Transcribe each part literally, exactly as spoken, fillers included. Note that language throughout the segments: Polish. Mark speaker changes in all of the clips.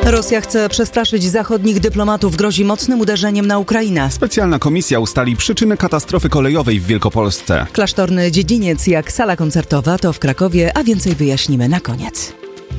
Speaker 1: Rosja chce przestraszyć zachodnich dyplomatów, grozi mocnym uderzeniem na Ukrainę.
Speaker 2: Specjalna komisja ustali przyczyny katastrofy kolejowej w Wielkopolsce.
Speaker 1: Klasztorny dziedziniec jak sala koncertowa to w Krakowie, a więcej wyjaśnimy na koniec.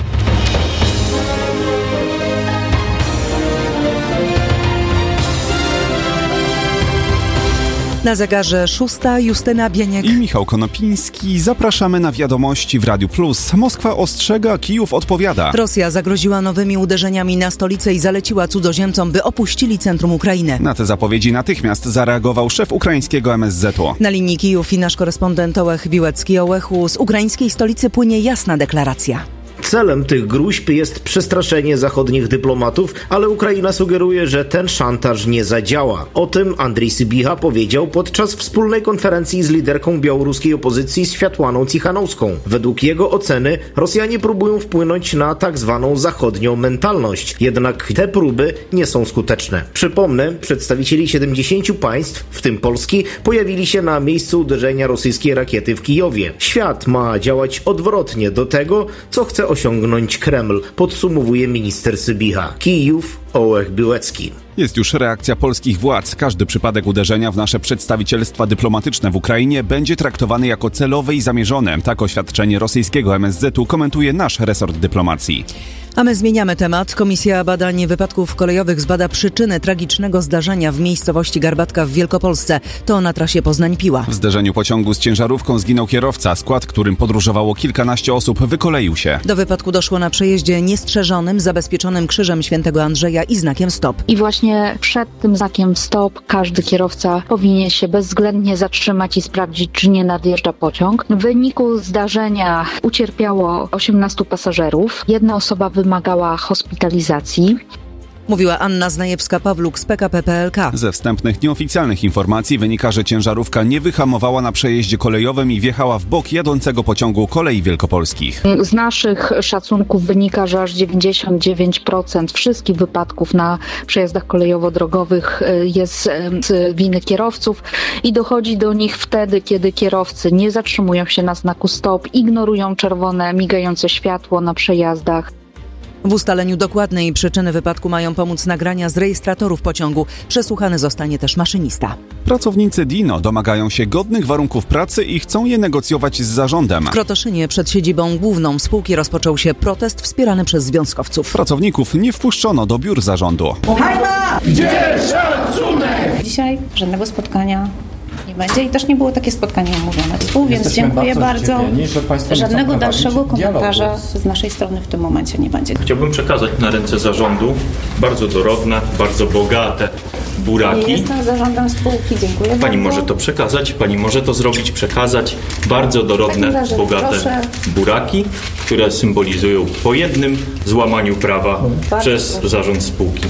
Speaker 1: Na zegarze szósta, Justyna Bieniek
Speaker 2: i Michał Konopiński. Zapraszamy na wiadomości w Radiu Plus. Moskwa ostrzega, Kijów odpowiada.
Speaker 1: Rosja zagroziła nowymi uderzeniami na stolicę i zaleciła cudzoziemcom, by opuścili centrum Ukrainy.
Speaker 2: Na te zapowiedzi natychmiast zareagował szef ukraińskiego M S Z u.
Speaker 1: Na linii Kijów i nasz korespondent Ołech Biłecki. Ołechu, z ukraińskiej stolicy płynie jasna deklaracja.
Speaker 3: Celem tych gróźb jest przestraszenie zachodnich dyplomatów, ale Ukraina sugeruje, że ten szantaż nie zadziała. O tym Andrii Sybiha powiedział podczas wspólnej konferencji z liderką białoruskiej opozycji Światłaną Cichanowską. Według jego oceny Rosjanie próbują wpłynąć na tak zwaną zachodnią mentalność, jednak te próby nie są skuteczne. Przypomnę, przedstawicieli siedemdziesięciu państw, w tym Polski, pojawili się na miejscu uderzenia rosyjskiej rakiety w Kijowie. Świat ma działać odwrotnie do tego, co chce osiągnąć Kreml, podsumowuje minister Sybiha. Kijów, Ołech Biłecki.
Speaker 2: Jest już reakcja polskich władz. Każdy przypadek uderzenia w nasze przedstawicielstwa dyplomatyczne w Ukrainie będzie traktowany jako celowy i zamierzony. Tak oświadczenie rosyjskiego M S Z u komentuje nasz resort dyplomacji.
Speaker 1: A my zmieniamy temat. Komisja Badań Wypadków Kolejowych zbada przyczyny tragicznego zdarzenia w miejscowości Garbatka w Wielkopolsce. To na trasie Poznań-Piła.
Speaker 2: W zderzeniu pociągu z ciężarówką zginął kierowca. Skład, którym podróżowało kilkanaście osób, wykoleił się.
Speaker 1: Do wypadku doszło na przejeździe niestrzeżonym, zabezpieczonym krzyżem świętego Andrzeja i znakiem stop.
Speaker 4: I właśnie przed tym znakiem stop każdy kierowca powinien się bezwzględnie zatrzymać i sprawdzić, czy nie nadjeżdża pociąg. W wyniku zdarzenia ucierpiało osiemnastu pasażerów. Jedna osoba wymagała hospitalizacji.
Speaker 1: Mówiła Anna Znajewska-Pawluk z P K P P L K.
Speaker 2: Ze wstępnych, nieoficjalnych informacji wynika, że ciężarówka nie wyhamowała na przejeździe kolejowym i wjechała w bok jadącego pociągu Kolei Wielkopolskich.
Speaker 4: Z naszych szacunków wynika, że aż dziewięćdziesiąt dziewięć procent wszystkich wypadków na przejazdach kolejowo-drogowych jest z winy kierowców i dochodzi do nich wtedy, kiedy kierowcy nie zatrzymują się na znaku stop, ignorują czerwone, migające światło na przejazdach.
Speaker 1: W ustaleniu dokładnej przyczyny wypadku mają pomóc nagrania z rejestratorów pociągu. Przesłuchany zostanie też maszynista.
Speaker 2: Pracownicy Dino domagają się godnych warunków pracy i chcą je negocjować z zarządem.
Speaker 1: W Krotoszynie przed siedzibą główną spółki rozpoczął się protest wspierany przez związkowców.
Speaker 2: Pracowników nie wpuszczono do biur zarządu.
Speaker 5: Hajma! Gdzie szacunek?
Speaker 6: Dzisiaj żadnego spotkania nie będzie i też nie było takie spotkanie umówione. Więc
Speaker 5: Jesteśmy
Speaker 6: dziękuję bardzo.
Speaker 5: bardzo.
Speaker 6: Żadnego dalszego komentarza z naszej strony w tym momencie nie będzie.
Speaker 7: Chciałbym przekazać na ręce zarządu bardzo dorodne, bardzo bogate buraki.
Speaker 6: Jestem zarządem spółki, dziękuję
Speaker 7: Pani
Speaker 6: bardzo.
Speaker 7: może to przekazać, pani może to zrobić, przekazać. Bardzo dorodne,
Speaker 6: razie,
Speaker 7: bogate
Speaker 6: proszę.
Speaker 7: buraki, które symbolizują po jednym złamaniu prawa
Speaker 6: Bardzo
Speaker 7: przez
Speaker 6: proszę.
Speaker 7: zarząd spółki.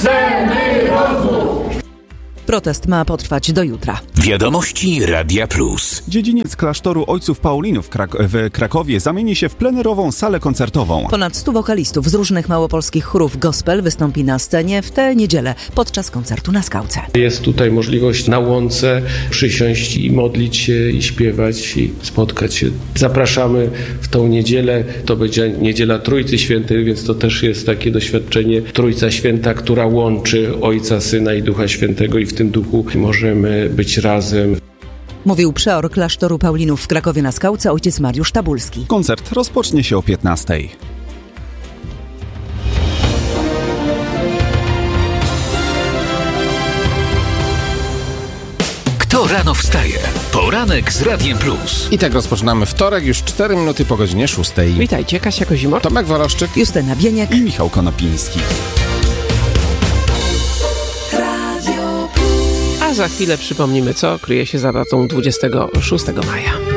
Speaker 5: Chcemy rozwój!
Speaker 1: Protest ma potrwać do jutra.
Speaker 8: Wiadomości Radia Plus.
Speaker 2: Dziedziniec klasztoru Ojców Paulinów w, Krak- w Krakowie zamieni się w plenerową salę koncertową.
Speaker 1: Ponad stu wokalistów z różnych małopolskich chórów gospel wystąpi na scenie w tę niedzielę podczas koncertu na Skałce.
Speaker 9: Jest tutaj możliwość na łące przysiąść i modlić się i śpiewać i spotkać się. Zapraszamy w tą niedzielę. To będzie niedziela Trójcy Świętej, więc to też jest takie doświadczenie Trójca Święta, która łączy Ojca, Syna i Ducha Świętego i w tym duchu możemy być razem.
Speaker 1: Mówił przeor klasztoru Paulinów w Krakowie na Skałce ojciec Mariusz Tabulski.
Speaker 2: Koncert rozpocznie się o piętnastej.
Speaker 8: Kto rano wstaje? Poranek z Radiem Plus.
Speaker 10: I tak rozpoczynamy wtorek, już cztery minuty po godzinie szóstej.
Speaker 11: Witajcie, Kasia Kozimor,
Speaker 10: Tomek Woroszczyk,
Speaker 1: Justyna Bieniek
Speaker 2: i Michał Konopiński.
Speaker 11: a za chwilę przypomnimy, co kryje się za datą dwudziestego szóstego maja.